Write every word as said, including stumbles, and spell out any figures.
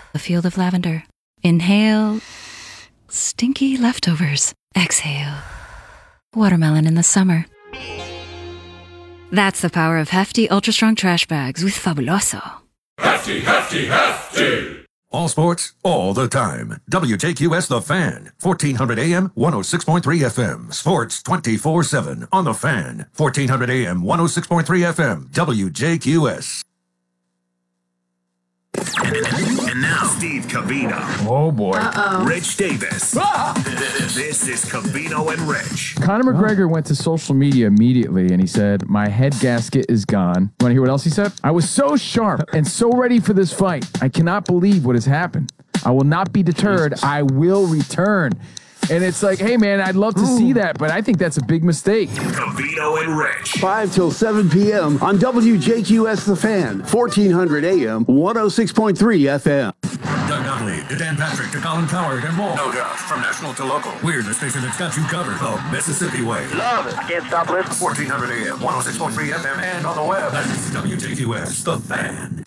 A field of lavender. Inhale. Stinky leftovers. Exhale. Watermelon in the summer. That's the power of hefty, ultra-strong trash bags with Fabuloso. Hefty, hefty, hefty! All sports, all the time. W J Q S The Fan, fourteen hundred A M, one oh six point three F M. Sports twenty-four seven on The Fan, fourteen hundred A M, one oh six point three F M. W J Q S. And now, Steve Covino. Oh, boy. Uh-oh. Rich Davis. Ah! This is Covino and Rich. Conor McGregor went to social media immediately and he said, my head gasket is gone. Want to hear what else he said? I was so sharp and so ready for this fight. I cannot believe what has happened. I will not be deterred. I will return. And it's like, hey, man, I'd love to Ooh. see that, but I think that's a big mistake. Covino and Rich. five till seven p.m. on W J Q S The Fan, fourteen hundred A M, one oh six point three F M. Doug Donnelly, to Dan Patrick, to Colin Coward, and more. No doubt. From national to local. We're the station that's got you covered. The Mississippi Way. Love it. I can't stop listening. fourteen hundred A M, one oh six point three F M, and on the web. That's W J Q S, The Fan.